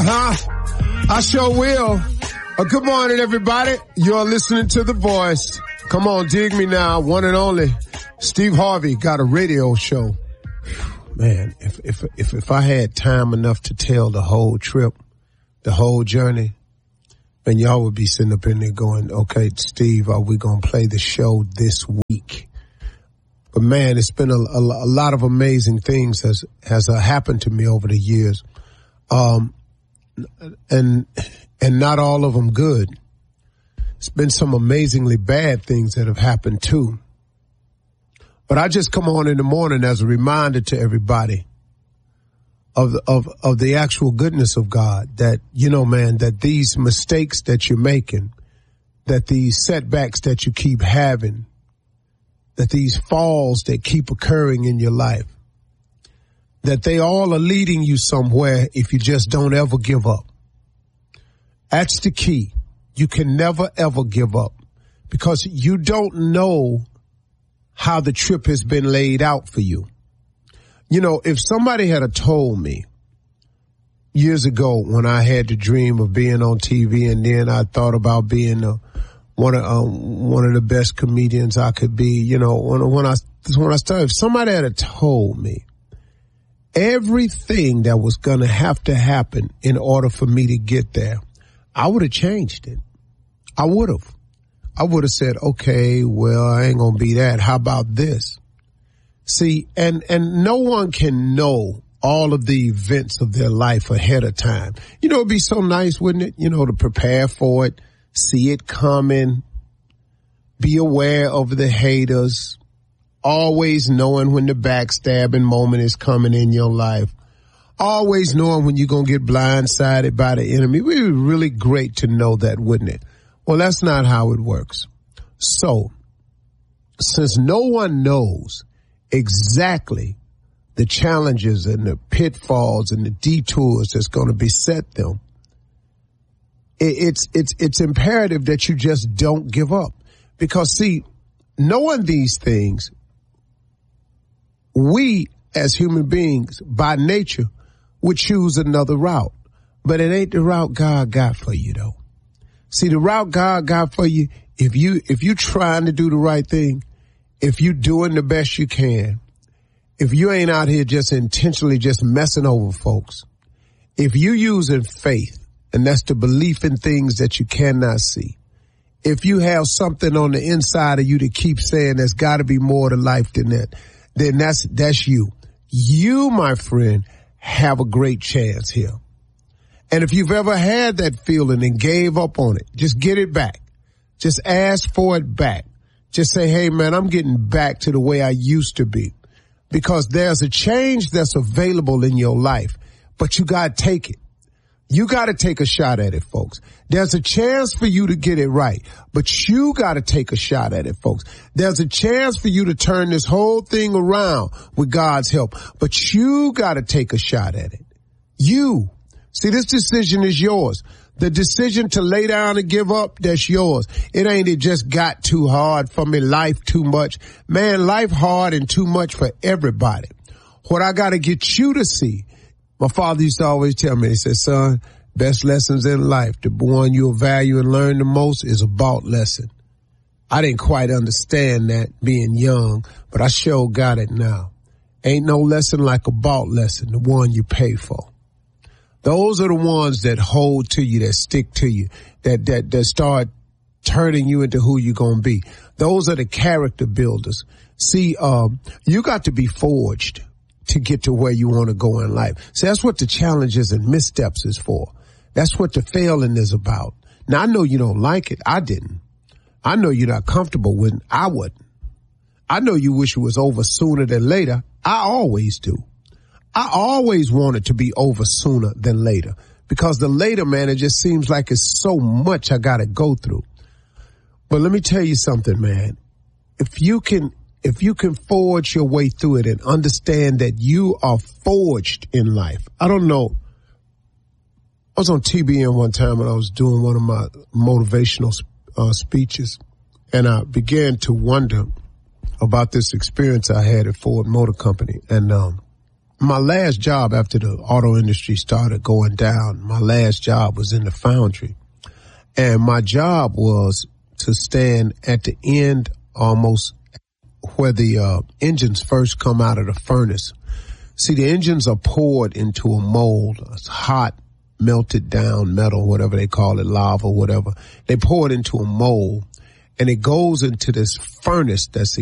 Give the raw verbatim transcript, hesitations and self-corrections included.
Uh-huh. I sure will. Uh, good morning, everybody. You're listening to The Voice. Come on, dig me now. One and only. Steve Harvey got a radio show. Man, if, if, if, if I had time enough to tell the whole trip, the whole journey, then y'all would be sitting up in there going, okay, Steve, are we going to play the show this week? But man, it's been a, a, a lot of amazing things has, has uh, happened to me over the years. Um, and, and not all of them good. It's been some amazingly bad things that have happened too. But I just come on in the morning as a reminder to everybody of, of, of the actual goodness of God, that, you know, man, that these mistakes that you're making, that these setbacks that you keep having, that these falls that keep occurring in your life, that they all are leading you somewhere if you just don't ever give up. That's the key. You can never, ever give up, because you don't know how the trip has been laid out for you. You know, if somebody had a told me years ago when I had the dream of being on T V, and then I thought about being a, one of um, one of the best comedians I could be, you know, when, when I when I started, if somebody had a told me everything that was going to have to happen in order for me to get there, I would have changed it. I would have. I would have said, okay, well, I ain't going to be that. How about this? See, and, and no one can know all of the events of their life ahead of time. You know, it'd be so nice, wouldn't it? You know, to prepare for it, see it coming, be aware of the haters, always knowing when the backstabbing moment is coming in your life, always knowing when you're going to get blindsided by the enemy. It would be really great to know that, wouldn't it? Well, that's not how it works. So, since no one knows exactly the challenges and the pitfalls and the detours that's going to beset them, it's, it's, it's imperative that you just don't give up. Because see, knowing these things, we as human beings by nature would choose another route, but it ain't the route God got for you though. See, the route God got for you, if you, if you trying to do the right thing, if you doing the best you can, if you ain't out here just intentionally just messing over folks, if you using faith, and that's the belief in things that you cannot see, if you have something on the inside of you to keep saying there's got to be more to life than that, then that's, that's you. You, my friend, have a great chance here. And if you've ever had that feeling and gave up on it, just get it back. Just ask for it back. Just say, hey, man, I'm getting back to the way I used to be. Because there's a change that's available in your life, but you got to take it. You got to take a shot at it, folks. There's a chance for you to get it right, but you got to take a shot at it, folks. There's a chance for you to turn this whole thing around with God's help, but you got to take a shot at it. You. See, this decision is yours. The decision to lay down and give up, that's yours. It ain't it just got too hard for me, life too much. Man, life hard and too much for everybody. What I got to get you to see, my father used to always tell me, he said, son, best lessons in life, the one you'll value and learn the most is a bought lesson. I didn't quite understand that being young, but I sure got it now. Ain't no lesson like a bought lesson, the one you pay for. Those are the ones that hold to you, that stick to you, that, that, that start turning you into who you're going to be. Those are the character builders. See, um, you got to be forged to get to where you want to go in life. See, that's what the challenges and missteps is for. That's what the failing is about. Now, I know you don't like it. I didn't. I know you're not comfortable with it. I wouldn't. I know you wish it was over sooner than later. I always do. I always want it to be over sooner than later, because the later, man, it just seems like it's so much I got to go through. But let me tell you something, man. If you can, if you can forge your way through it and understand that you are forged in life. I don't know. I was on T B N one time and I was doing one of my motivational uh, speeches, and I began to wonder about this experience I had at Ford Motor Company. And, um, my last job after the auto industry started going down, my last job was in the foundry. And my job was to stand at the end almost where the uh, engines first come out of the furnace. See, the engines are poured into a mold. It's hot, melted down metal, whatever they call it, lava, whatever. They pour it into a mold, and it goes into this furnace that's